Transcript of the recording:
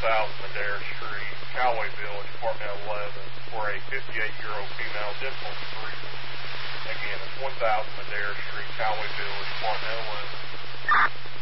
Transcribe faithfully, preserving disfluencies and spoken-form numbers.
thousand Madera Street, Callaway Village, apartment eleven, for a fifty-eight-year-old female dental treatment. Again, it's one thousand Madera Street, Callaway Village, apartment eleven.